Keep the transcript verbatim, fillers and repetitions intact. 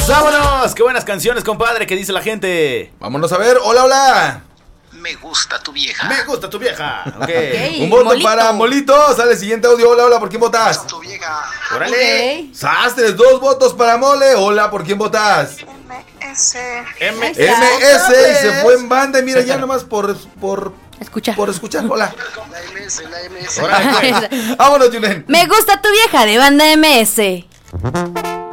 ¡Vámonos, vámonos! ¡Qué buenas canciones, compadre! ¿Qué dice la gente? Vámonos a ver. Hola, hola. Me gusta tu vieja. Me gusta tu vieja. Ok. Ok. Un voto Molito. para Molito. Sale el siguiente audio. Hola, hola. ¿Por quién Me votas? gusta tu vieja. ¡Órale! Ok. Sastres, dos votos para Mole. Hola, ¿por quién votas? M S. M. Ahí está. M S y se fue en banda. Mira, ya nomás por, por, Escucha. por escuchar. Hola. La M S, la M S. Órale, pues. Vámonos, Junen. Me gusta tu vieja de Banda M S.